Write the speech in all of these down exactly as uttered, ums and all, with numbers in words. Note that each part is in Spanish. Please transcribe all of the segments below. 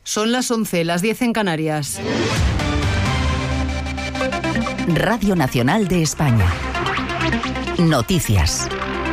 Son las once, las diez en Canarias. Radio Nacional de España. Noticias.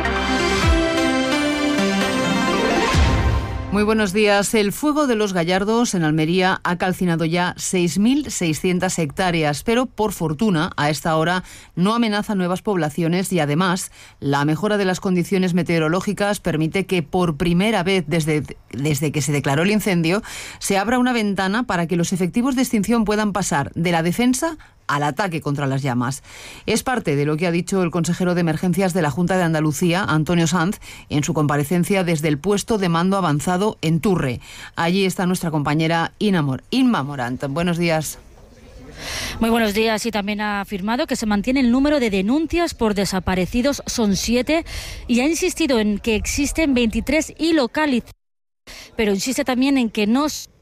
Muy buenos días. El fuego de los Gallardos en Almería ha calcinado ya seis mil seiscientas hectáreas, pero por fortuna a esta hora no amenaza nuevas poblaciones y además la mejora de las condiciones meteorológicas permite que por primera vez desde, desde que se declaró el incendio se abra una ventana para que los efectivos de extinción puedan pasar de la defensa al ataque contra las llamas. Es parte de lo que ha dicho el consejero de Emergencias de la Junta de Andalucía, Antonio Sanz, en su comparecencia desde el puesto de mando avanzado en Turre. Allí está nuestra compañera Inma Morant. Buenos días. Muy buenos días. Y también ha afirmado que se mantiene el número de denuncias por desaparecidos, son siete, y ha insistido en que existen veintitrés ilocalizados, pero insiste también en que no son.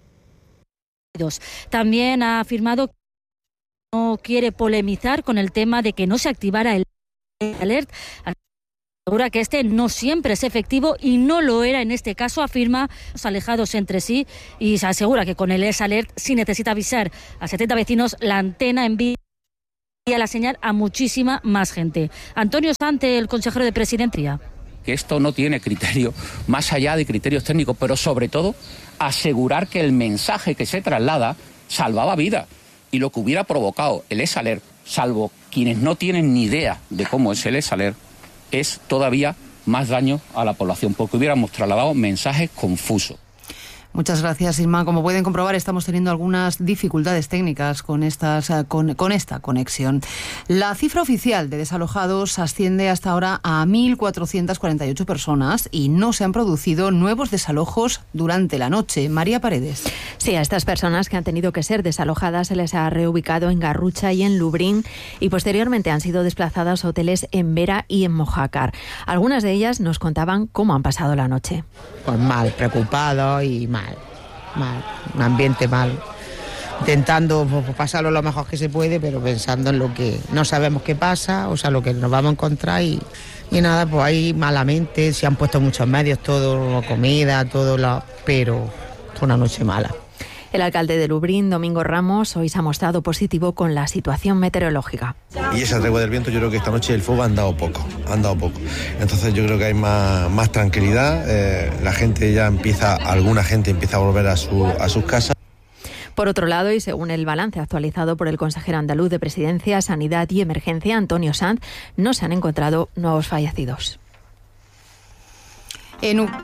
También ha afirmado que no quiere polemizar con el tema de que no se activara el alert. Asegura que este no siempre es efectivo y no lo era en este caso, afirma, alejados entre sí, y se asegura que con el alert sí necesita avisar a setenta vecinos, la antena envía la señal a muchísima más gente. Antonio Sanz, el consejero de Presidencia. Que esto no tiene criterio más allá de criterios técnicos, pero sobre todo asegurar que el mensaje que se traslada salvaba vidas. Y lo que hubiera provocado el ESALERT, salvo quienes no tienen ni idea de cómo es el ESALERT, es todavía más daño a la población, porque hubiéramos trasladado mensajes confusos. Muchas gracias, Irma. Como pueden comprobar, estamos teniendo algunas dificultades técnicas con, estas, con, con esta conexión. La cifra oficial de desalojados asciende hasta ahora a mil cuatrocientas cuarenta y ocho personas y no se han producido nuevos desalojos durante la noche. María Paredes. Sí, a estas personas que han tenido que ser desalojadas se les ha reubicado en Garrucha y en Lubrín y posteriormente han sido desplazadas a hoteles en Vera y en Mojácar. Algunas de ellas nos contaban cómo han pasado la noche. Pues mal, preocupado y mal. Mal, un ambiente mal, intentando pues, pasarlo lo mejor que se puede, pero pensando en lo que no sabemos qué pasa, o sea, lo que nos vamos a encontrar y, y nada, pues ahí malamente, se han puesto muchos medios, todo, comida, todo, lo, pero fue una noche mala. El alcalde de Lubrín, Domingo Ramos, hoy se ha mostrado positivo con la situación meteorológica. Y esa tregua del viento, yo creo que esta noche el fuego ha andado poco, ha andado poco. Entonces yo creo que hay más, más tranquilidad, eh, la gente ya empieza, alguna gente empieza a volver a, su, a sus casas. Por otro lado, y según el balance actualizado por el consejero andaluz de Presidencia, Sanidad y Emergencia, Antonio Sanz, no se han encontrado nuevos fallecidos. En U...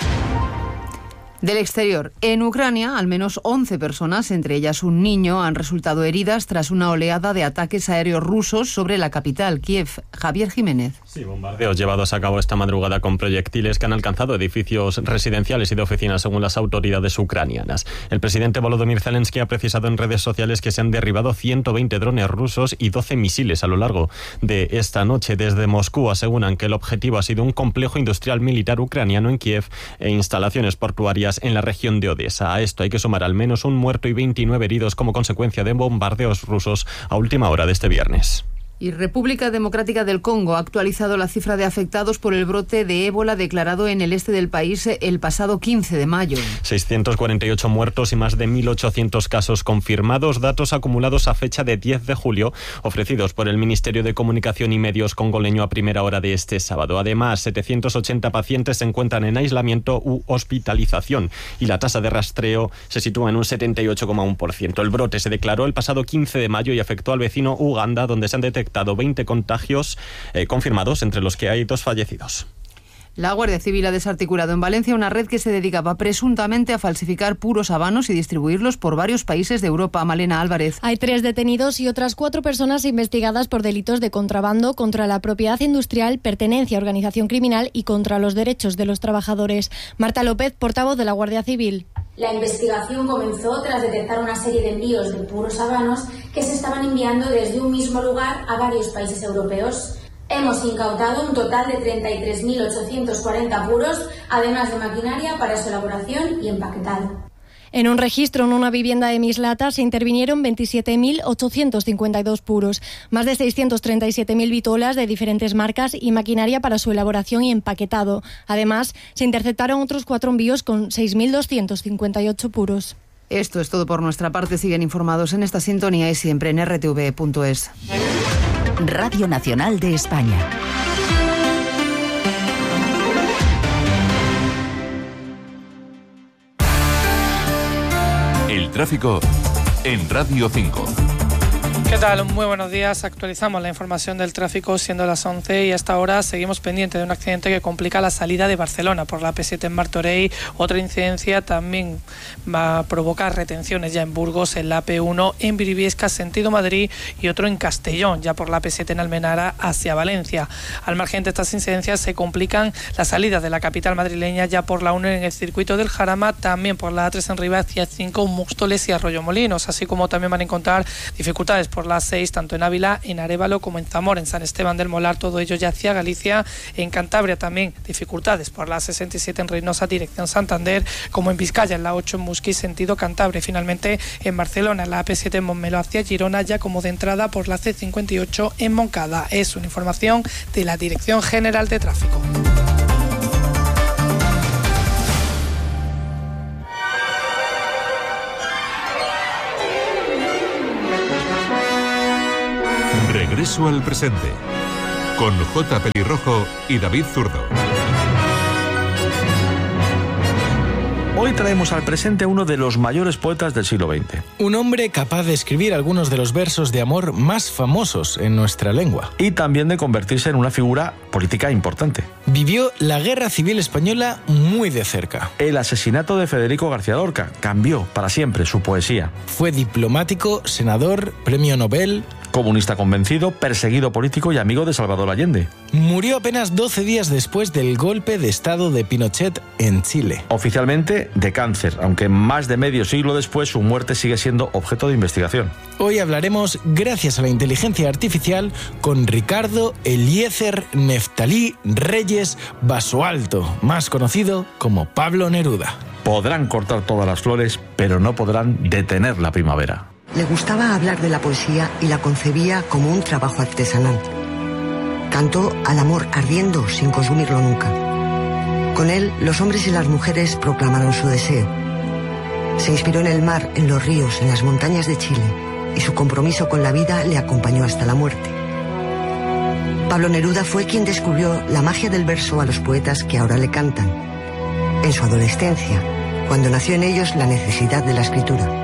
Del exterior. En Ucrania, al menos once personas, entre ellas un niño, han resultado heridas tras una oleada de ataques aéreos rusos sobre la capital, Kiev. Javier Jiménez. Sí, bombardeos llevados a cabo esta madrugada con proyectiles que han alcanzado edificios residenciales y de oficinas, según las autoridades ucranianas. El presidente Volodymyr Zelensky ha precisado en redes sociales que se han derribado ciento veinte drones rusos y doce misiles a lo largo de esta noche. Desde Moscú aseguran que el objetivo ha sido un complejo industrial militar ucraniano en Kiev e instalaciones portuarias en la región de Odesa. A esto hay que sumar al menos un muerto y veintinueve heridos como consecuencia de bombardeos rusos a última hora de este viernes. Y República Democrática del Congo ha actualizado la cifra de afectados por el brote de ébola declarado en el este del país el pasado quince de mayo. seiscientos cuarenta y ocho muertos y más de mil ochocientos casos confirmados, datos acumulados a fecha de diez de julio, ofrecidos por el Ministerio de Comunicación y Medios congoleño a primera hora de este sábado. Además, setecientos ochenta pacientes se encuentran en aislamiento u hospitalización y la tasa de rastreo se sitúa en un setenta y ocho coma uno por ciento. El brote se declaró el pasado quince de mayo y afectó al vecino Uganda, donde se han detectado veinte contagios eh, confirmados, entre los que hay dos fallecidos. La Guardia Civil ha desarticulado en Valencia una red que se dedicaba presuntamente a falsificar puros habanos y distribuirlos por varios países de Europa. Malena Álvarez. Hay tres detenidos y otras cuatro personas investigadas por delitos de contrabando contra la propiedad industrial, pertenencia a organización criminal y contra los derechos de los trabajadores. Marta López, portavoz de la Guardia Civil. La investigación comenzó tras detectar una serie de envíos de puros habanos que se estaban enviando desde un mismo lugar a varios países europeos. Hemos incautado un total de treinta y tres mil ochocientos cuarenta puros, además de maquinaria para su elaboración y empaquetado. En un registro en una vivienda de Mislata se intervinieron veintisiete mil ochocientos cincuenta y dos puros, más de seiscientos treinta y siete mil vitolas de diferentes marcas y maquinaria para su elaboración y empaquetado. Además, se interceptaron otros cuatro envíos con seis mil doscientos cincuenta y ocho puros. Esto es todo por nuestra parte. Siguen informados en esta sintonía y siempre en r t v punto es. Radio Nacional de España. El tráfico en Radio cinco. ¿Qué tal? Muy buenos días. Actualizamos la información del tráfico siendo las once y hasta ahora seguimos pendientes de un accidente que complica la salida de Barcelona por la P siete en Martorell. Otra incidencia también va a provocar retenciones ya en Burgos, en la P uno en Briviesca sentido Madrid y otro en Castellón, ya por la P siete en Almenara hacia Valencia. Al margen de estas incidencias se complican las salidas de la capital madrileña ya por la uno en el circuito del Jarama, también por la A tres en Rivas y A cinco Móstoles y Arroyomolinos, así como también van a encontrar dificultades por la seis, tanto en Ávila, en Arévalo como en Zamora, en San Esteban del Molar, todo ello ya hacia Galicia. En Cantabria también dificultades por la sesenta y siete en Reynosa, dirección Santander, como en Vizcaya, en la ocho en Musquí, sentido Cantabria. Y finalmente en Barcelona, en la A P siete en Montmeló hacia Girona, ya como de entrada por la C cincuenta y ocho en Moncada. Es una información de la Dirección General de Tráfico. Regreso al presente, con J. Pelirrojo y David Zurdo. Hoy traemos al presente a uno de los mayores poetas del siglo veinte. Un hombre capaz de escribir algunos de los versos de amor más famosos en nuestra lengua. Y también de convertirse en una figura política importante. Vivió la Guerra Civil Española muy de cerca. El asesinato de Federico García Lorca cambió para siempre su poesía. Fue diplomático, senador, premio Nobel... Comunista convencido, perseguido político y amigo de Salvador Allende. Murió apenas doce días después del golpe de estado de Pinochet en Chile. Oficialmente de cáncer, aunque más de medio siglo después su muerte sigue siendo objeto de investigación. Hoy hablaremos, gracias a la inteligencia artificial, con Ricardo Eliezer Neftalí Reyes Basualto, más conocido como Pablo Neruda. Podrán cortar todas las flores, pero no podrán detener la primavera. Le gustaba hablar de la poesía y la concebía como un trabajo artesanal. Cantó al amor ardiendo sin consumirlo nunca. Con él, los hombres y las mujeres proclamaron su deseo. Se inspiró en el mar, en los ríos, en las montañas de Chile, y su compromiso con la vida le acompañó hasta la muerte. Pablo Neruda fue quien descubrió la magia del verso a los poetas que ahora le cantan. En su adolescencia, cuando nació en ellos la necesidad de la escritura.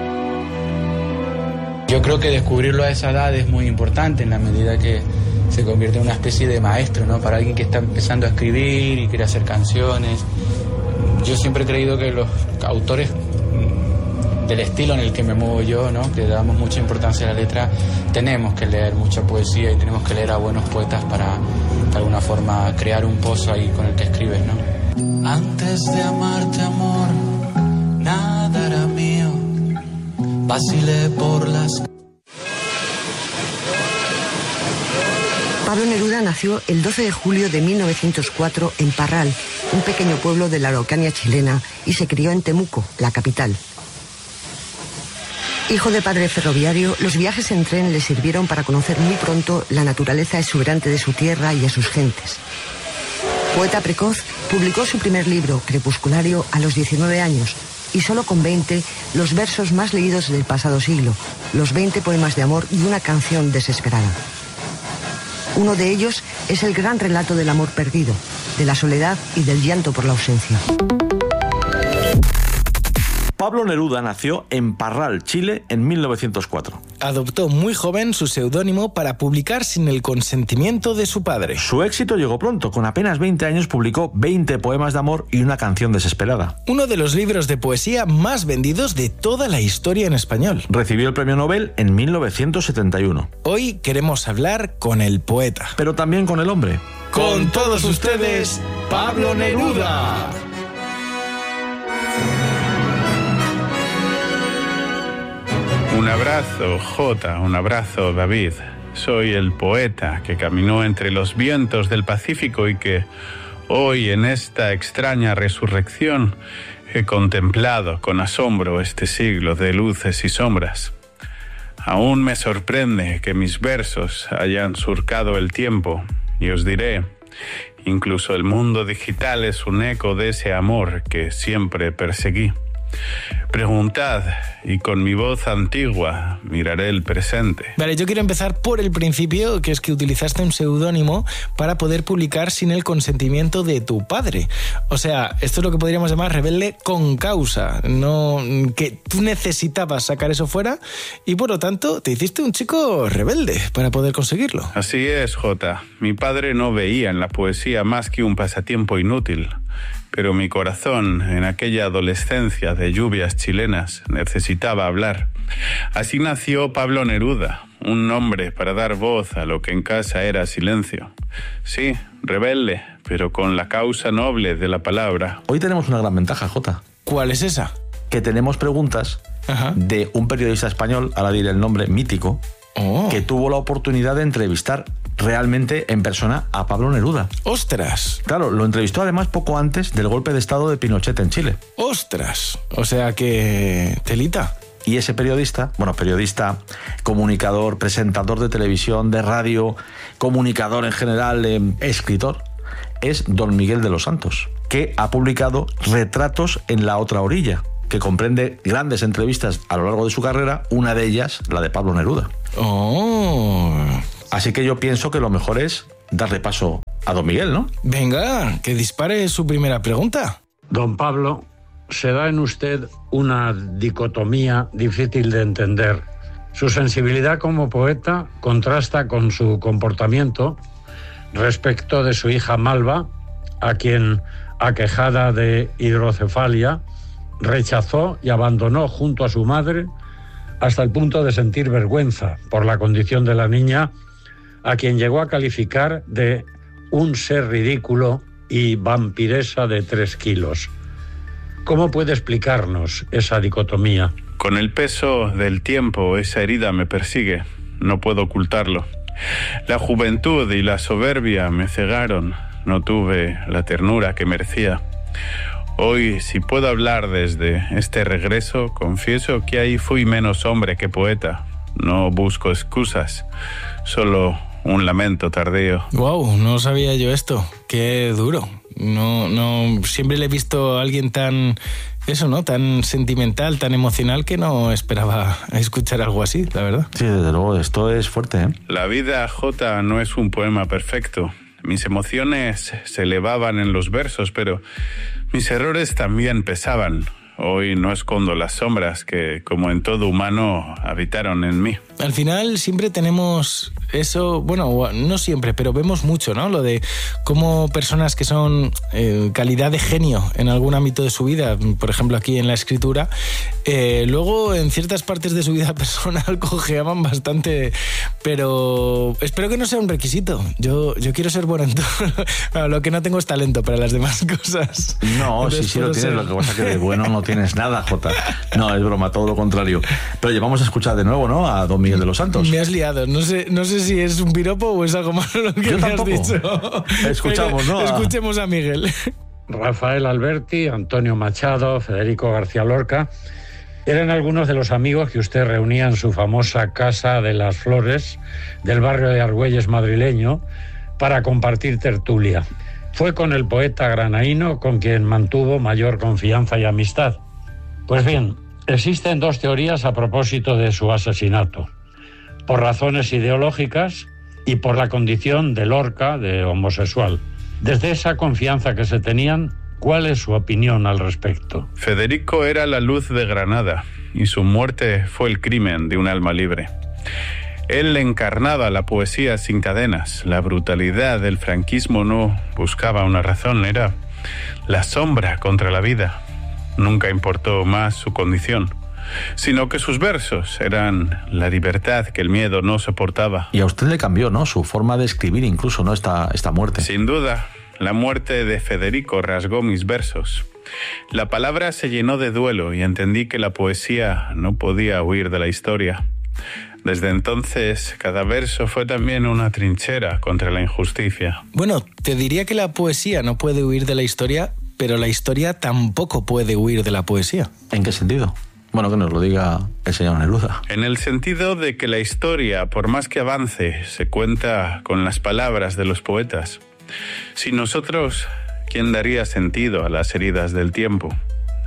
Yo creo que descubrirlo a esa edad es muy importante en la medida que se convierte en una especie de maestro, ¿no? Para alguien que está empezando a escribir y quiere hacer canciones. Yo siempre he creído que los autores del estilo en el que me muevo yo, ¿no? Que damos mucha importancia a la letra, tenemos que leer mucha poesía y tenemos que leer a buenos poetas para, de alguna forma, crear un pozo ahí con el que escribes, ¿no? Antes de amarte, amor, nada era mío. Vacilé por las... Pablo Neruda nació el doce de julio de mil novecientos cuatro en Parral, un pequeño pueblo de la Araucanía chilena, y se crió en Temuco, la capital. Hijo de padre ferroviario, los viajes en tren le sirvieron para conocer muy pronto la naturaleza exuberante de su tierra y a sus gentes. Poeta precoz, publicó su primer libro, Crepusculario, a los diecinueve años, y solo con veinte, los versos más leídos del pasado siglo, los veinte poemas de amor y una canción desesperada. Uno de ellos es el gran relato del amor perdido, de la soledad y del llanto por la ausencia. Pablo Neruda nació en Parral, Chile, en mil novecientos cuatro. Adoptó muy joven su seudónimo para publicar sin el consentimiento de su padre. Su éxito llegó pronto. Con apenas veinte años publicó veinte poemas de amor y una canción desesperada. Uno de los libros de poesía más vendidos de toda la historia en español. Recibió el premio Nobel en mil novecientos setenta y uno. Hoy queremos hablar con el poeta. Pero también con el hombre. Con todos ustedes, Pablo Neruda. Un abrazo, Jota, un abrazo, David. Soy el poeta que caminó entre los vientos del Pacífico y que hoy, en esta extraña resurrección, he contemplado con asombro este siglo de luces y sombras. Aún me sorprende que mis versos hayan surcado el tiempo, y os diré, incluso el mundo digital es un eco de ese amor que siempre perseguí. Preguntad, y con mi voz antigua miraré el presente. Vale, yo quiero empezar por el principio, que es que utilizaste un seudónimo para poder publicar sin el consentimiento de tu padre. O sea, esto es lo que podríamos llamar rebelde con causa. No, que tú necesitabas sacar eso fuera y por lo tanto te hiciste un chico rebelde para poder conseguirlo. Así es, Jota. Mi padre no veía en la poesía más que un pasatiempo inútil. Pero mi corazón, en aquella adolescencia de lluvias chilenas, necesitaba hablar. Así nació Pablo Neruda, un nombre para dar voz a lo que en casa era silencio. Sí, rebelde, pero con la causa noble de la palabra. Hoy tenemos una gran ventaja, Jota. ¿Cuál es esa? Que tenemos preguntas Ajá. de un periodista español, ahora diré el nombre, mítico, oh. que tuvo la oportunidad de entrevistar realmente en persona a Pablo Neruda. ¡Ostras! Claro, lo entrevistó además poco antes del golpe de estado de Pinochet en Chile. ¡Ostras! O sea que... telita. Y ese periodista, bueno, periodista, comunicador, presentador de televisión, de radio, comunicador en general, eh, escritor, es don Miguel de los Santos, que ha publicado Retratos en la otra orilla, que comprende grandes entrevistas a lo largo de su carrera, una de ellas la de Pablo Neruda. ¡Oh! Así que yo pienso que lo mejor es darle paso a don Miguel, ¿no? Venga, que dispare su primera pregunta. Don Pablo, se da en usted una dicotomía difícil de entender. Su sensibilidad como poeta contrasta con su comportamiento respecto de su hija Malva, a quien, aquejada de hidrocefalia, rechazó y abandonó junto a su madre hasta el punto de sentir vergüenza por la condición de la niña, a quien llegó a calificar de un ser ridículo y vampiresa de tres kilos. ¿Cómo puede explicarnos esa dicotomía? Con el peso del tiempo, esa herida me persigue. No puedo ocultarlo. La juventud y la soberbia me cegaron. No tuve la ternura que merecía. Hoy, si puedo hablar desde este regreso, confieso que ahí fui menos hombre que poeta. No busco excusas, solo un lamento tardío. Wow, no sabía yo esto. Qué duro. No, no, siempre le he visto a alguien tan, eso, ¿no? Tan sentimental, tan emocional, que no esperaba escuchar algo así, la verdad. Sí, desde luego, esto es fuerte, ¿eh? La vida, Jota, no es un poema perfecto. Mis emociones se elevaban en los versos, pero mis errores también pesaban. Hoy no escondo las sombras que, como en todo humano, habitaron en mí. Al final siempre tenemos eso, bueno, no siempre, pero vemos mucho, ¿no? Lo de cómo personas que son eh, calidad de genio en algún ámbito de su vida, por ejemplo aquí en la escritura, eh, luego en ciertas partes de su vida personal cojeaban bastante, pero espero que no sea un requisito. Yo, yo quiero ser bueno en todo. Bueno, lo que no tengo es talento para las demás cosas. No, Entonces, sí, sí lo tienes, ser... lo que pasa es que de bueno no tienes nada, Jota. No, es broma, todo lo contrario. Pero llevamos a escuchar de nuevo, ¿no? A don Miguel de los Santos. Me has liado. No sé, no sé si es un piropo o es algo malo lo que Yo me tampoco. has dicho. Escuchamos, ¿no? Escuchemos a Miguel. Rafael Alberti, Antonio Machado, Federico García Lorca eran algunos de los amigos que usted reunía en su famosa Casa de las Flores del barrio de Argüelles madrileño para compartir tertulia. Fue con el poeta granaíno con quien mantuvo mayor confianza y amistad. Pues bien, existen dos teorías a propósito de su asesinato. Por razones ideológicas y por la condición de Lorca de homosexual. Desde esa confianza que se tenían, ¿cuál es su opinión al respecto? Federico era la luz de Granada y su muerte fue el crimen de un alma libre. Él encarnaba la poesía sin cadenas. La brutalidad del franquismo no buscaba una razón, era la sombra contra la vida. Nunca importó más su condición, sino que sus versos eran la libertad que el miedo no soportaba. Y a usted le cambió, ¿no? Su forma de escribir incluso, ¿no? Esta, esta muerte. Sin duda, la muerte de Federico rasgó mis versos. La palabra se llenó de duelo y entendí que la poesía no podía huir de la historia. Desde entonces, cada verso fue también una trinchera contra la injusticia. Bueno, te diría que la poesía no puede huir de la historia, pero la historia tampoco puede huir de la poesía. ¿En qué sentido? Bueno, que nos lo diga el señor Neruda. En el sentido de que la historia, por más que avance, se cuenta con las palabras de los poetas. Sin nosotros, ¿quién daría sentido a las heridas del tiempo?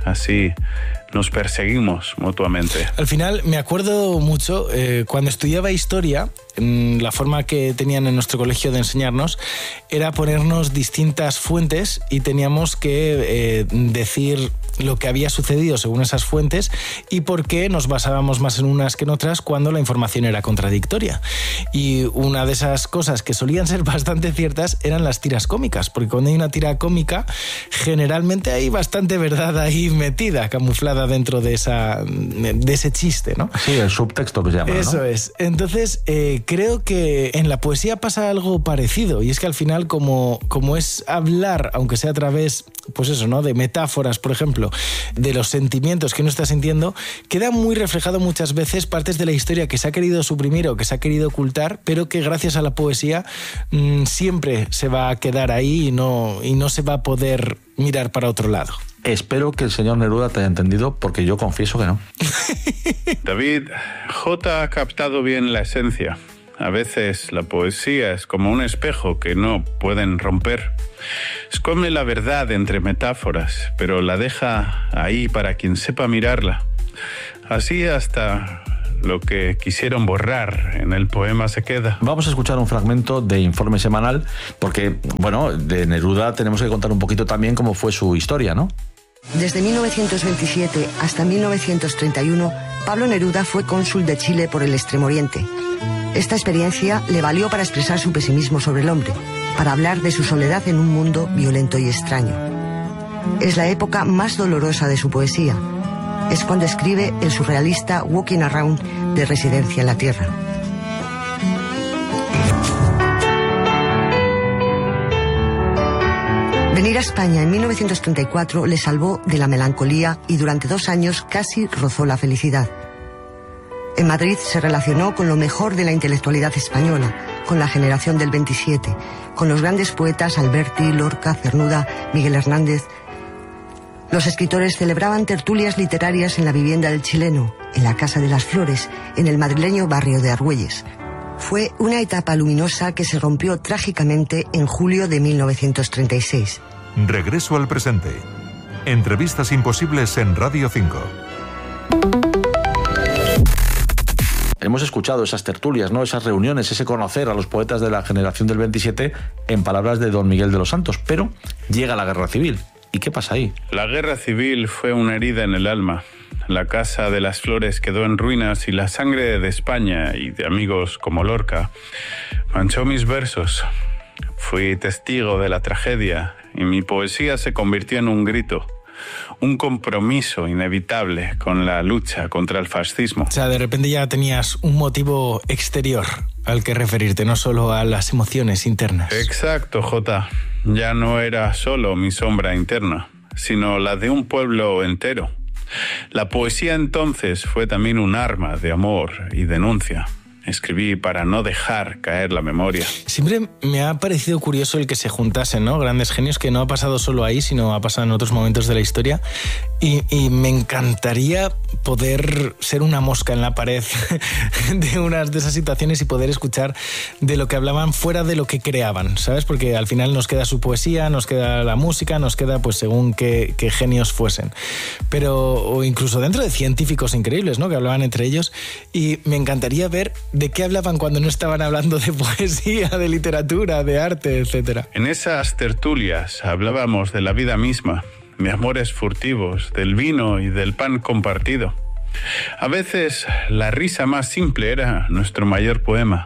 Así nos perseguimos mutuamente. Al final me acuerdo mucho, eh, cuando estudiaba historia, la forma que tenían en nuestro colegio de enseñarnos era ponernos distintas fuentes y teníamos que eh, decir lo que había sucedido según esas fuentes y por qué nos basábamos más en unas que en otras cuando la información era contradictoria. Y una de esas cosas que solían ser bastante ciertas eran las tiras cómicas, porque cuando hay una tira cómica generalmente hay bastante verdad ahí metida, camuflada dentro de esa de ese chiste, ¿no? Sí, el subtexto que se llama, ¿no? Eso es. Entonces, eh, creo que en la poesía pasa algo parecido, y es que al final como, como es hablar, aunque sea a través, pues eso, ¿no?, de metáforas, por ejemplo, de los sentimientos que uno está sintiendo, queda muy reflejado muchas veces partes de la historia que se ha querido suprimir o que se ha querido ocultar, pero que gracias a la poesía mmm, siempre se va a quedar ahí y no, y no se va a poder mirar para otro lado. Espero que el señor Neruda te haya entendido, porque yo confieso que no. David, J ha captado bien la esencia. A veces la poesía es como un espejo que no pueden romper. Esconde la verdad entre metáforas, pero la deja ahí para quien sepa mirarla. Así hasta lo que quisieron borrar en el poema se queda. Vamos a escuchar un fragmento de Informe Semanal, porque, bueno, de Neruda tenemos que contar un poquito también cómo fue su historia, ¿no? Desde mil novecientos veintisiete hasta mil novecientos treinta y uno, Pablo Neruda fue cónsul de Chile por el Extremo Oriente. Esta experiencia le valió para expresar su pesimismo sobre el hombre, para hablar de su soledad en un mundo violento y extraño. Es la época más dolorosa de su poesía. Es cuando escribe el surrealista Walking Around de Residencia en la Tierra. Venir a España en mil novecientos treinta y cuatro le salvó de la melancolía y durante dos años casi rozó la felicidad. En Madrid se relacionó con lo mejor de la intelectualidad española, con la generación del veintisiete, con los grandes poetas Alberti, Lorca, Cernuda, Miguel Hernández. Los escritores celebraban tertulias literarias en la vivienda del chileno, en la Casa de las Flores, en el madrileño barrio de Argüelles. Fue una etapa luminosa que se rompió trágicamente en julio de mil novecientos treinta y seis. Regreso al presente. Entrevistas imposibles en Radio cinco. Hemos escuchado esas tertulias, ¿no?, esas reuniones, ese conocer a los poetas de la generación del veintisiete en palabras de don Miguel de los Santos, pero llega la guerra civil. ¿Y qué pasa ahí? La guerra civil fue una herida en el alma. La Casa de las Flores quedó en ruinas y la sangre de España y de amigos como Lorca manchó mis versos. Fui testigo de la tragedia y mi poesía se convirtió en un grito, un compromiso inevitable con la lucha contra el fascismo. O sea, de repente ya tenías un motivo exterior al que referirte, no solo a las emociones internas. Exacto, Jota. Ya no era solo mi sombra interna, sino la de un pueblo entero. La poesía entonces fue también un arma de amor y denuncia. Escribí para no dejar caer la memoria. Siempre me ha parecido curioso el que se juntasen, ¿no?, grandes genios, que no ha pasado solo ahí, sino ha pasado en otros momentos de la historia. Y, y me encantaría poder ser una mosca en la pared de unas de esas situaciones y poder escuchar de lo que hablaban fuera de lo que creaban, ¿sabes? Porque al final nos queda su poesía, nos queda la música, nos queda pues según qué, qué genios fuesen. Pero, o incluso dentro de científicos increíbles, ¿no?, que hablaban entre ellos. Y me encantaría ver de qué hablaban cuando no estaban hablando de poesía, de literatura, de arte, etcétera. En esas tertulias hablábamos de la vida misma, de amores furtivos, del vino y del pan compartido. A veces la risa más simple era nuestro mayor poema.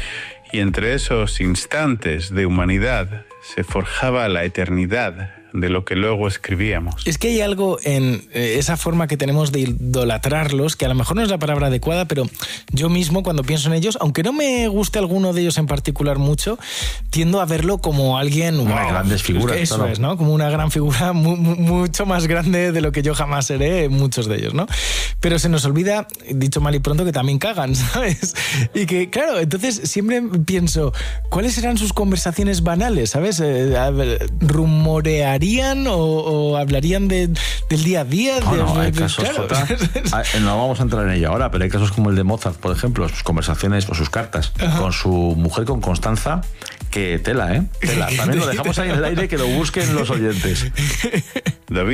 Y entre esos instantes de humanidad se forjaba la eternidad de lo que luego escribíamos. Es que hay algo en esa forma que tenemos de idolatrarlos, que a lo mejor no es la palabra adecuada, pero yo mismo cuando pienso en ellos, aunque no me guste alguno de ellos en particular mucho, tiendo a verlo como alguien... Wow, wow, grandes figuras. Eso claro. es, ¿no? Como una gran figura mu mucho más grande de lo que yo jamás seré, muchos de ellos, ¿no? Pero se nos olvida, dicho mal y pronto, que también cagan, ¿sabes? Y que, claro, entonces siempre pienso, ¿cuáles serán sus conversaciones banales, ¿sabes? Eh, a ver, rumorear O, o hablarían de, del día a día. No, de, no, hay de, casos, claro. Jota, no vamos a entrar en ello ahora, pero hay casos como el de Mozart, por ejemplo, sus conversaciones o sus cartas Ajá. con su mujer, con Constanza, que tela, ¿eh? Tela. También lo dejamos ahí en el aire, que lo busquen los oyentes. David,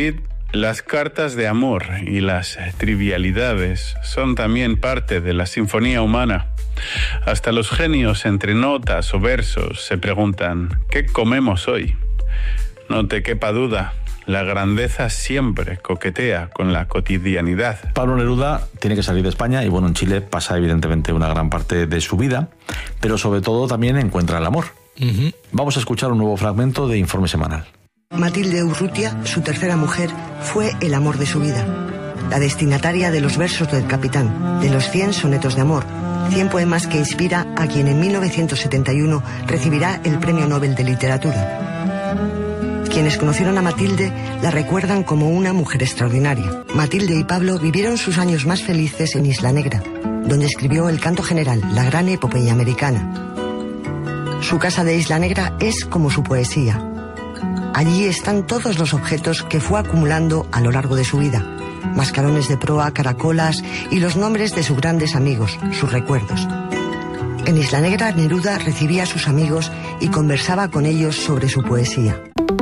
Las cartas de amor y las trivialidades son también parte de la sinfonía humana. Hasta los genios entre notas o versos se preguntan, ¿qué comemos hoy? No te quepa duda, la grandeza siempre coquetea con la cotidianidad. Pablo Neruda tiene que salir de España y bueno, en Chile pasa evidentemente una gran parte de su vida, pero sobre todo también encuentra el amor. Uh-huh. Vamos a escuchar un nuevo fragmento de Informe Semanal. Matilde Urrutia, su tercera mujer, fue el amor de su vida. La destinataria de los versos del Capitán, de los cien sonetos de amor, cien poemas que inspira a quien en mil novecientos setenta y uno recibirá el Premio Nobel de Literatura. Quienes conocieron a Matilde la recuerdan como una mujer extraordinaria. Matilde y Pablo vivieron sus años más felices en Isla Negra, donde escribió el canto general, la gran epopeya americana. Su casa de Isla Negra es como su poesía. Allí están todos los objetos que fue acumulando a lo largo de su vida. Mascarones de proa, caracolas y los nombres de sus grandes amigos, sus recuerdos. En Isla Negra, Neruda recibía a sus amigos y conversaba con ellos sobre su poesía.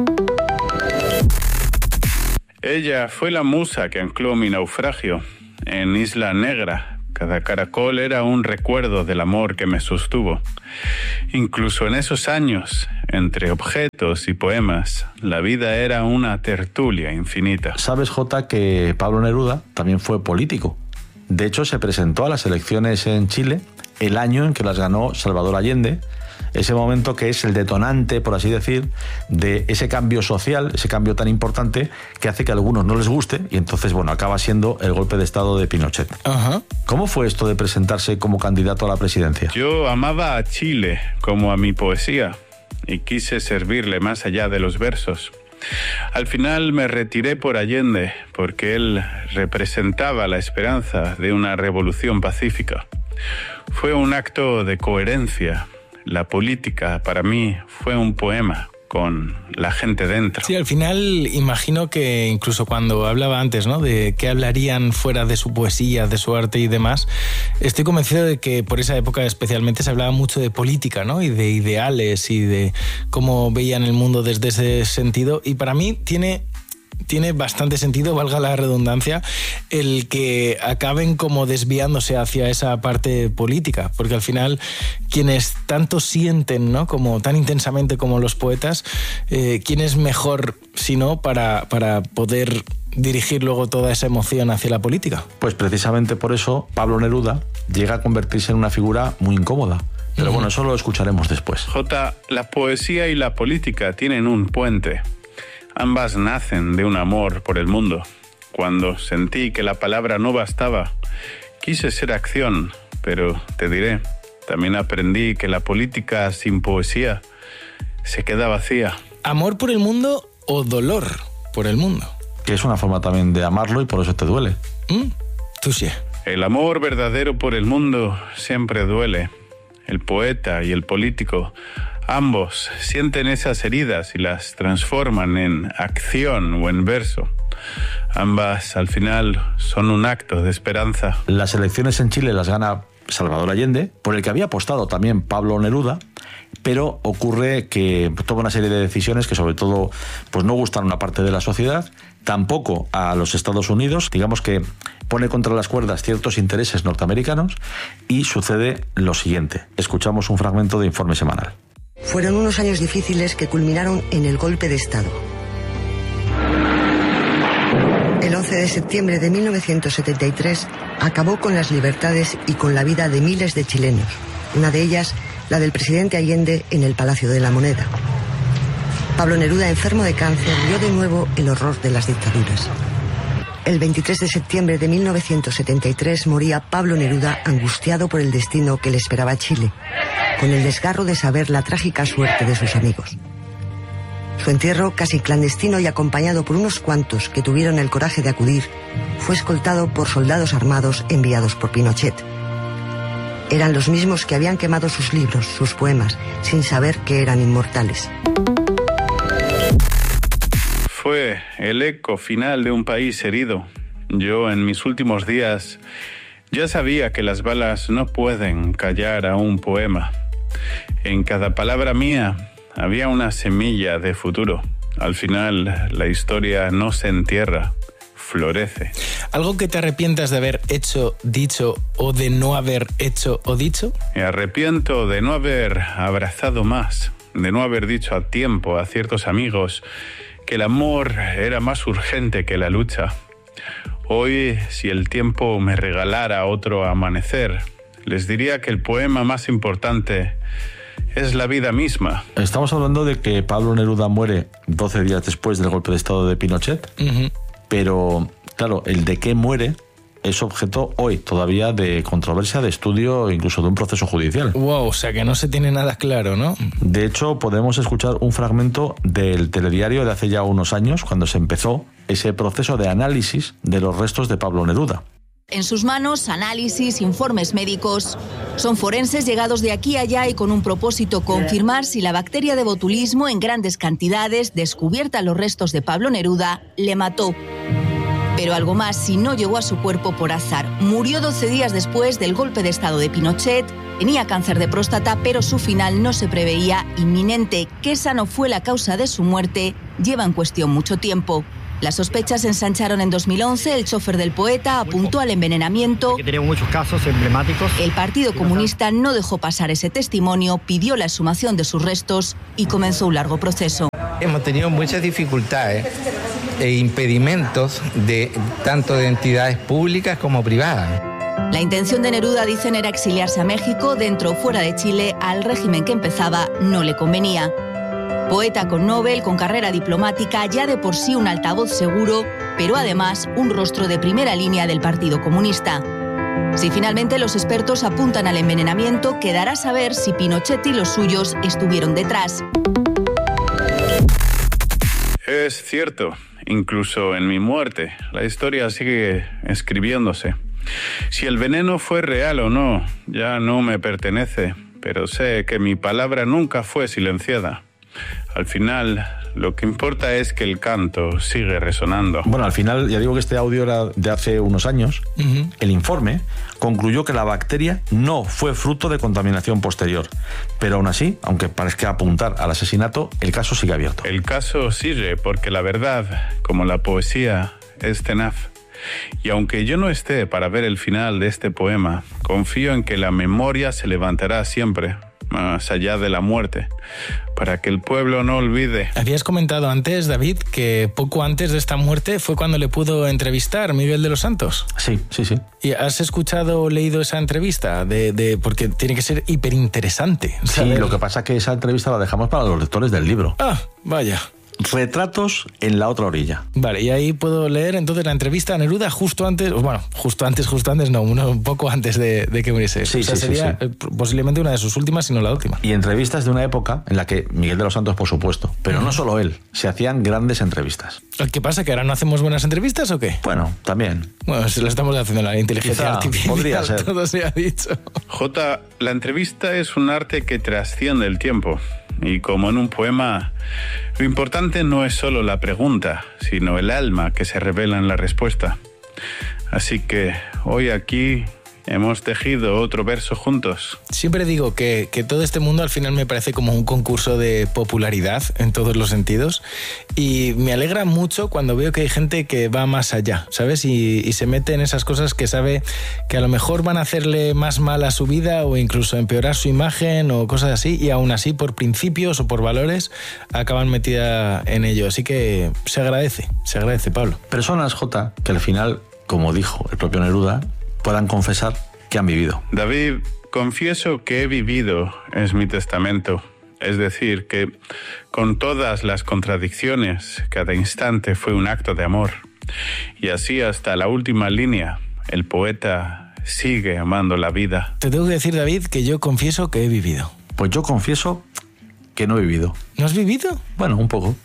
Ella fue la musa que ancló mi naufragio en Isla Negra. Cada caracol era un recuerdo del amor que me sostuvo. Incluso en esos años, entre objetos y poemas, la vida era una tertulia infinita. ¿Sabes, Jota, que Pablo Neruda también fue político? De hecho, se presentó a las elecciones en Chile el año en que las ganó Salvador Allende, ese momento que es el detonante, por así decir, de ese cambio social, ese cambio tan importante que hace que a algunos no les guste y entonces, bueno, acaba siendo el golpe de estado de Pinochet. Ajá. ¿Cómo fue esto de presentarse como candidato a la presidencia? Yo amaba a Chile como a mi poesía y quise servirle más allá de los versos. Al final me retiré por Allende porque él representaba la esperanza de una revolución pacífica. Fue un acto de coherencia. La política, para mí, fue un poema con la gente dentro. Sí, al final imagino que incluso cuando hablaba antes, ¿no?, de qué hablarían fuera de su poesía, de su arte y demás, estoy convencido de que por esa época especialmente se hablaba mucho de política, ¿no?, y de ideales y de cómo veían el mundo desde ese sentido. Y para mí tiene... Tiene bastante sentido, valga la redundancia, el que acaben como desviándose hacia esa parte política, porque al final quienes tanto sienten, ¿no?, como tan intensamente como los poetas, eh, ¿quién es mejor si no para, para poder dirigir luego toda esa emoción hacia la política? Pues precisamente por eso Pablo Neruda llega a convertirse en una figura muy incómoda. Pero uh-huh. bueno, eso lo escucharemos después. Jota, la poesía y la política tienen un puente. Ambas nacen de un amor por el mundo. Cuando sentí que la palabra no bastaba, quise ser acción, pero te diré, también aprendí que la política sin poesía se queda vacía. ¿Amor por el mundo o dolor por el mundo? Que es una forma también de amarlo y por eso te duele. ¿Mm? Tú sí. El amor verdadero por el mundo siempre duele. El poeta y el político, ambos sienten esas heridas y las transforman en acción o en verso. Ambas, al final, son un acto de esperanza. Las elecciones en Chile las gana Salvador Allende, por el que había apostado también Pablo Neruda, pero ocurre que toma una serie de decisiones que sobre todo pues no gustan a una parte de la sociedad, tampoco a los Estados Unidos, digamos que pone contra las cuerdas ciertos intereses norteamericanos y sucede lo siguiente. Escuchamos un fragmento de Informe Semanal. Fueron unos años difíciles que culminaron en el golpe de Estado. El once de septiembre de mil novecientos setenta y tres acabó con las libertades y con la vida de miles de chilenos, una de ellas la del presidente Allende en el Palacio de la Moneda. Pablo Neruda, enfermo de cáncer, vio de nuevo el horror de las dictaduras. El veintitrés de septiembre de mil novecientos setenta y tres moría Pablo Neruda angustiado por el destino que le esperaba a Chile, con el desgarro de saber la trágica suerte de sus amigos. Su entierro, casi clandestino y acompañado por unos cuantos que tuvieron el coraje de acudir, fue escoltado por soldados armados enviados por Pinochet. Eran los mismos que habían quemado sus libros, sus poemas, sin saber que eran inmortales. Fue el eco final de un país herido. Yo, en mis últimos días, ya sabía que las balas no pueden callar a un poema. En cada palabra mía había una semilla de futuro. Al final, la historia no se entierra, florece. ¿Algo que te arrepientas de haber hecho, dicho o de no haber hecho o dicho? Me arrepiento de no haber abrazado más, de no haber dicho a tiempo a ciertos amigos que el amor era más urgente que la lucha. Hoy, si el tiempo me regalara otro amanecer, les diría que el poema más importante es la vida misma. Estamos hablando de que Pablo Neruda muere doce días después del golpe de estado de Pinochet, uh-huh. pero claro, el de qué muere es objeto hoy todavía de controversia, de estudio, incluso de un proceso judicial. Wow, o sea que no se tiene nada claro, ¿no? De hecho, podemos escuchar un fragmento del telediario de hace ya unos años, cuando se empezó ese proceso de análisis de los restos de Pablo Neruda. En sus manos, análisis, informes médicos. Son forenses llegados de aquí a allá y con un propósito: confirmar si la bacteria de botulismo en grandes cantidades, descubierta en los restos de Pablo Neruda, le mató. Pero algo más si no llegó a su cuerpo por azar. Murió doce días después del golpe de estado de Pinochet, tenía cáncer de próstata, pero su final no se preveía inminente. Que esa no fue la causa de su muerte lleva en cuestión mucho tiempo. Las sospechas se ensancharon en dos mil once, el chofer del poeta apuntó al envenenamiento. Tenemos muchos casos emblemáticos. El Partido Comunista no dejó pasar ese testimonio, pidió la exhumación de sus restos y comenzó un largo proceso. Hemos tenido muchas dificultades e impedimentos de tanto de entidades públicas como privadas. La intención de Neruda, dicen, era exiliarse a México. Dentro o fuera de Chile, al régimen que empezaba no le convenía. Poeta con Nobel, con carrera diplomática, ya de por sí un altavoz seguro, pero además un rostro de primera línea del Partido Comunista. Si finalmente los expertos apuntan al envenenamiento, quedará saber si Pinochet y los suyos estuvieron detrás. Es cierto, incluso en mi muerte, la historia sigue escribiéndose. Si el veneno fue real o no, ya no me pertenece, pero sé que mi palabra nunca fue silenciada. Al final, lo que importa es que el canto sigue resonando. Bueno, al final, ya digo que este audio era de hace unos años. Uh-huh. El informe concluyó que la bacteria no fue fruto de contaminación posterior. Pero aún así, aunque parezca apuntar al asesinato, el caso sigue abierto. El caso sigue porque la verdad, como la poesía, es tenaz. Y aunque yo no esté para ver el final de este poema, confío en que la memoria se levantará siempre, más allá de la muerte, para que el pueblo no olvide. Habías comentado antes, David, que poco antes de esta muerte fue cuando le pudo entrevistar Miguel de los Santos. Sí, sí, sí. ¿Y has escuchado o leído esa entrevista? De, de, porque tiene que ser hiperinteresante. Sí, lo que pasa es que esa entrevista la dejamos para los lectores del libro. Ah, vaya. Retratos en la otra orilla. Vale, y ahí puedo leer entonces la entrevista a Neruda justo antes, bueno, justo antes, justo antes, no, uno, un poco antes de, de que muriese. Sí, o sea, sí, sería sí, sí. posiblemente una de sus últimas, si no la última. Y entrevistas de una época en la que Miguel de los Santos, por supuesto, pero no solo él, se hacían grandes entrevistas. ¿Qué pasa? ¿Que ahora no hacemos buenas entrevistas o qué? Bueno, también. Bueno, se lo estamos haciendo a la inteligencia Quizá artificial. Podría ser. Todo se ha dicho. Jota, la entrevista es un arte que trasciende el tiempo. Y como en un poema, lo importante no es solo la pregunta, sino el alma que se revela en la respuesta. Así que hoy aquí hemos tejido otro verso juntos. Siempre digo que, que todo este mundo al final me parece como un concurso de popularidad en todos los sentidos, y me alegra mucho cuando veo que hay gente que va más allá, ¿sabes? Y, y se mete en esas cosas que sabe que a lo mejor van a hacerle más mal a su vida o incluso empeorar su imagen o cosas así, y aún así por principios o por valores acaban metida en ello. Así que se agradece, se agradece, Pablo. Personas, Jota, que al final, como dijo el propio Neruda, puedan confesar que han vivido. David, confieso que he vivido, es mi testamento. Es decir, que con todas las contradicciones, cada instante fue un acto de amor. Y así hasta la última línea, el poeta sigue amando la vida. Te tengo que decir, David, que yo confieso que he vivido. Pues yo confieso que no he vivido. ¿No has vivido? Bueno, un poco.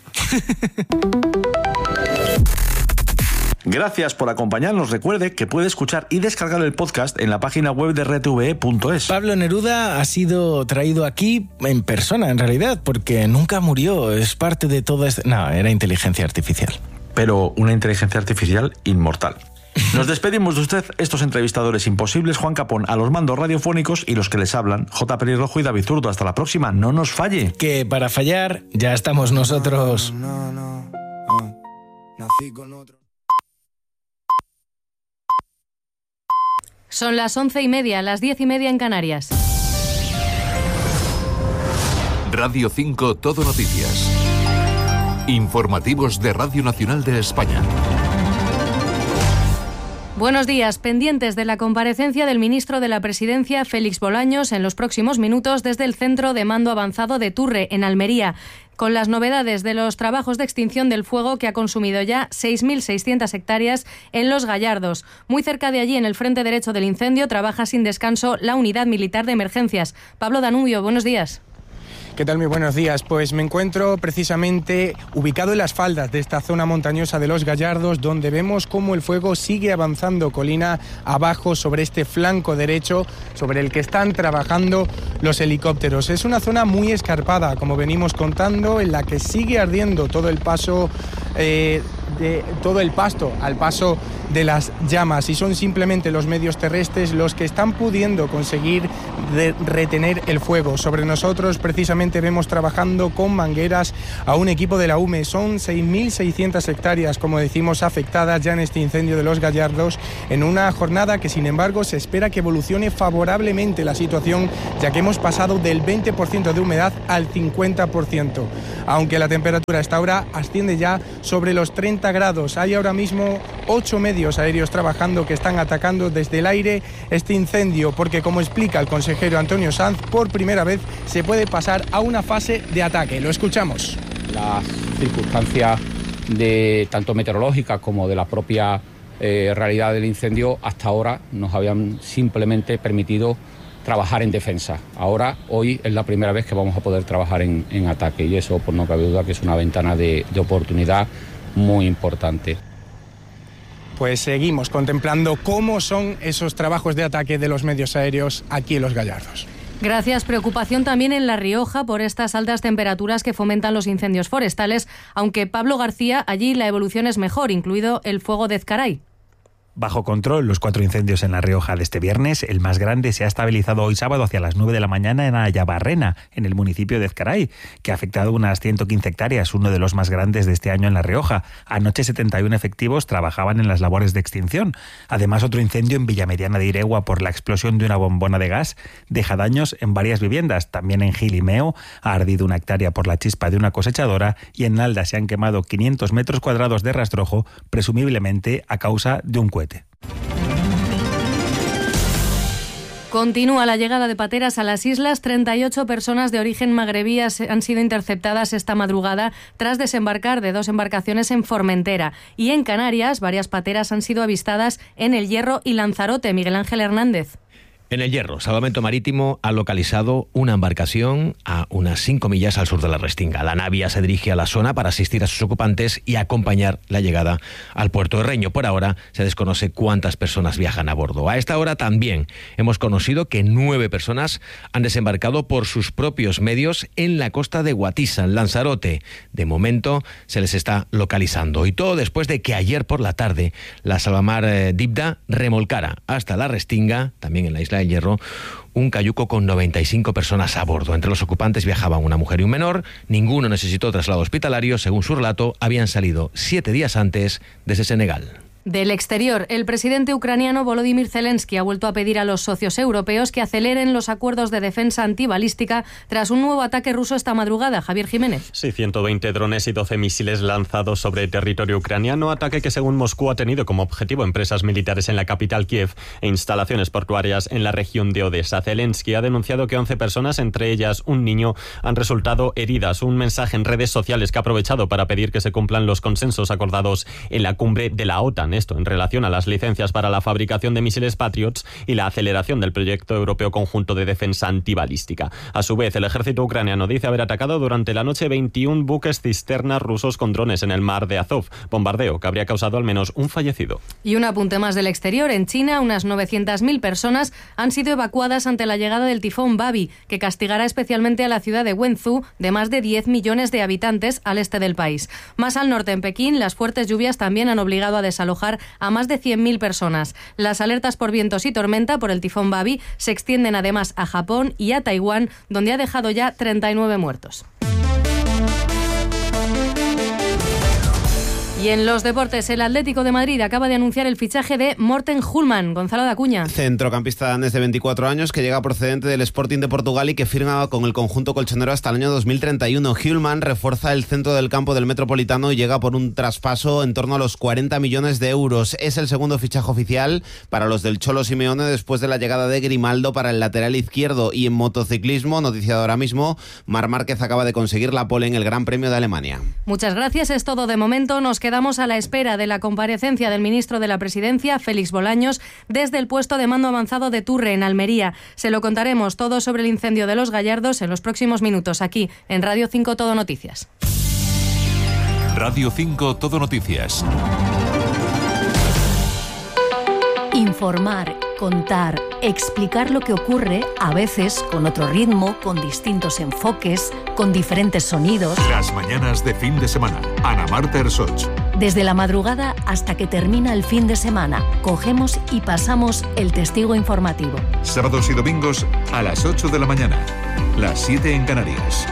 Gracias por acompañarnos. Recuerde que puede escuchar y descargar el podcast en la página web de r t v e punto es. Pablo Neruda ha sido traído aquí en persona, en realidad, porque nunca murió. Es parte de todo este... No, era inteligencia artificial. Pero una inteligencia artificial inmortal. Nos despedimos de usted, estos entrevistadores imposibles, Juan Capón a los mandos radiofónicos y los que les hablan, J. Pelirrojo y David Zurdo. Hasta la próxima, no nos falle. Que para fallar ya estamos nosotros. No, no, no. Nací con otro. Son las once y media, las diez y media en Canarias. Radio cinco Todo Noticias. Informativos de Radio Nacional de España. Buenos días. Pendientes de la comparecencia del ministro de la Presidencia, Félix Bolaños, en los próximos minutos desde el Centro de Mando Avanzado de Turre, en Almería, con las novedades de los trabajos de extinción del fuego que ha consumido ya seis mil seiscientas hectáreas en Los Gallardos. Muy cerca de allí, en el frente derecho del incendio, trabaja sin descanso la Unidad Militar de Emergencias. Pablo Danubio, buenos días. ¿Qué tal? Muy buenos días. Pues me encuentro precisamente ubicado en las faldas de esta zona montañosa de Los Gallardos, donde vemos cómo el fuego sigue avanzando colina abajo sobre este flanco derecho sobre el que están trabajando los helicópteros. Es una zona muy escarpada, como venimos contando, en la que sigue ardiendo todo el paso eh, de todo el pasto al paso de las llamas, y son simplemente los medios terrestres los que están pudiendo conseguir de retener el fuego. Sobre nosotros precisamente vemos trabajando con mangueras a un equipo de la U M E. Son seis mil seiscientas hectáreas, como decimos, afectadas ya en este incendio de Los Gallardos, en una jornada que sin embargo se espera que evolucione favorablemente la situación, ya que hemos pasado del veinte por ciento de humedad al cincuenta por ciento, aunque la temperatura a esta hora asciende ya sobre los treinta grados. Hay ahora mismo ocho medios aéreos trabajando que están atacando desde el aire este incendio, porque, como explica el consejero Antonio Sanz, por primera vez se puede pasar a una fase de ataque. Lo escuchamos. Las circunstancias de tanto meteorológicas como de la propia eh, realidad del incendio hasta ahora nos habían simplemente permitido trabajar en defensa. Ahora, hoy es la primera vez que vamos a poder trabajar en, en ataque, y eso, pues no cabe duda que es una ventana de, de oportunidad muy importante. Pues seguimos contemplando cómo son esos trabajos de ataque de los medios aéreos aquí en Los Gallardos. Gracias. Preocupación también en La Rioja por estas altas temperaturas que fomentan los incendios forestales, aunque Pablo García, allí la evolución es mejor, incluido el fuego de Ezcaray. Bajo control, los cuatro incendios en La Rioja de este viernes. El más grande se ha estabilizado hoy sábado hacia las nueve de la mañana en Ayabarrena, en el municipio de Ezcaray, que ha afectado unas ciento quince hectáreas, uno de los más grandes de este año en La Rioja. Anoche setenta y uno efectivos trabajaban en las labores de extinción. Además, otro incendio en Villamediana de Iregua por la explosión de una bombona de gas deja daños en varias viviendas. También en Gil y Meo ha ardido una hectárea por la chispa de una cosechadora, y en Nalda se han quemado quinientos metros cuadrados de rastrojo, presumiblemente a causa de un cohete. Continúa la llegada de pateras a las islas. treinta y ocho personas de origen magrebí han sido interceptadas esta madrugada tras desembarcar de dos embarcaciones en Formentera. Y en Canarias, varias pateras han sido avistadas en El Hierro y Lanzarote. Miguel Ángel Hernández. En El Hierro, Salvamento Marítimo ha localizado una embarcación a unas cinco millas al sur de la Restinga. La naviera se dirige a la zona para asistir a sus ocupantes y acompañar la llegada al puerto de Reño. Por ahora se desconoce cuántas personas viajan a bordo. A esta hora también hemos conocido que nueve personas han desembarcado por sus propios medios en la costa de Guatisa, en Lanzarote. De momento se les está localizando. Y todo después de que ayer por la tarde la Salvamar eh, Dibda remolcara hasta la Restinga, también en la isla El Hierro, un cayuco con noventa y cinco personas a bordo. Entre los ocupantes viajaban una mujer y un menor. Ninguno necesitó traslado hospitalario. Según su relato, habían salido siete días antes desde Senegal. Del exterior, el presidente ucraniano Volodymyr Zelensky ha vuelto a pedir a los socios europeos que aceleren los acuerdos de defensa antibalística tras un nuevo ataque ruso esta madrugada. Javier Jiménez. Sí, ciento veinte drones y doce misiles lanzados sobre territorio ucraniano, ataque que según Moscú ha tenido como objetivo empresas militares en la capital Kiev e instalaciones portuarias en la región de Odessa. Zelensky ha denunciado que once personas, entre ellas un niño, han resultado heridas. Un mensaje en redes sociales que ha aprovechado para pedir que se cumplan los consensos acordados en la cumbre de la OTAN. Esto en relación a las licencias para la fabricación de misiles Patriots y la aceleración del proyecto europeo conjunto de defensa antibalística. A su vez, el ejército ucraniano dice haber atacado durante la noche veintiún buques cisternas rusos con drones en el mar de Azov, bombardeo que habría causado al menos un fallecido. Y un apunte más del exterior. En China, unas novecientas mil personas han sido evacuadas ante la llegada del tifón Babi, que castigará especialmente a la ciudad de Wenzhou, de más de diez millones de habitantes al este del país. Más al norte, en Pekín, las fuertes lluvias también han obligado a desalojar desalojar a más de cien mil personas. Las alertas por vientos y tormenta por el tifón Babi se extienden además a Japón y a Taiwán, donde ha dejado ya treinta y nueve muertos. Y en los deportes, el Atlético de Madrid acaba de anunciar el fichaje de Morten Hulman. Gonzalo de Acuña. Centrocampista danés de veinticuatro años que llega procedente del Sporting de Portugal y que firma con el conjunto colchonero hasta el año dos mil treinta y uno. Hulman refuerza el centro del campo del Metropolitano y llega por un traspaso en torno a los cuarenta millones de euros. Es el segundo fichaje oficial para los del Cholo Simeone después de la llegada de Grimaldo para el lateral izquierdo. Y en motociclismo, noticia de ahora mismo, Marc Márquez acaba de conseguir la pole en el Gran Premio de Alemania. Muchas gracias, es todo de momento. Nos quedamos Quedamos a la espera de la comparecencia del ministro de la Presidencia, Félix Bolaños, desde el puesto de mando avanzado de Turre, en Almería. Se lo contaremos todo sobre el incendio de Los Gallardos en los próximos minutos, aquí en Radio cinco Todo Noticias. Radio cinco Todo Noticias. Informar, contar, explicar lo que ocurre, a veces con otro ritmo, con distintos enfoques, con diferentes sonidos. Las mañanas de fin de semana. Ana Marta Ersoch. Desde la madrugada hasta que termina el fin de semana, cogemos y pasamos el testigo informativo. Sábados y domingos a las ocho de la mañana, las siete en Canarias.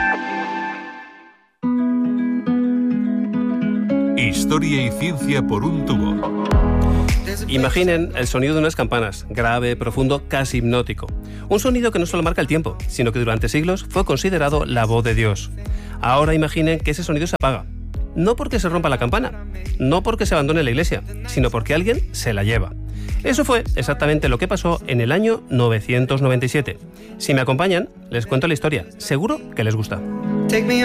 Historia y ciencia por un tubo. Imaginen el sonido de unas campanas, grave, profundo, casi hipnótico. Un sonido que no solo marca el tiempo, sino que durante siglos fue considerado la voz de Dios. Ahora imaginen que ese sonido se apaga. No porque se rompa la campana, no porque se abandone la iglesia, sino porque alguien se la lleva. Eso fue exactamente lo que pasó en el año novecientos noventa y siete. Si me acompañan, les cuento la historia. Seguro que les gusta.